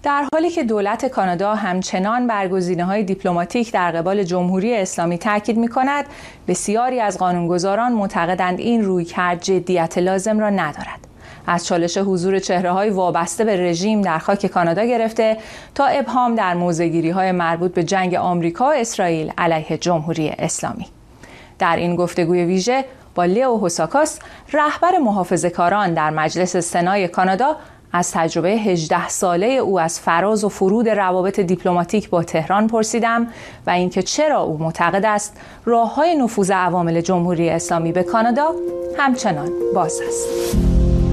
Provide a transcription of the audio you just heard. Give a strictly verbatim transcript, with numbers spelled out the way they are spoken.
در حالی که دولت کانادا همچنان بر گزینه‌های دیپلماتیک در قبال جمهوری اسلامی تاکید می‌کند، بسیاری از قانونگذاران معتقدند این رویکرد جدیت لازم را ندارد. از چالش حضور چهره‌های وابسته به رژیم در خاک کانادا گرفته تا ابهام در موضع‌گیری‌های مربوط به جنگ آمریکا و اسرائیل علیه جمهوری اسلامی. در این گفتگوی ویژه با لیو هوساکاس، رهبر محافظه‌کاران در مجلس سنای کانادا، از تجربه هجده ساله او از فراز و فرود روابط دیپلماتیک با تهران پرسیدم و اینکه چرا او معتقد است راه‌های نفوذ عوامل جمهوری اسلامی به کانادا همچنان باز است.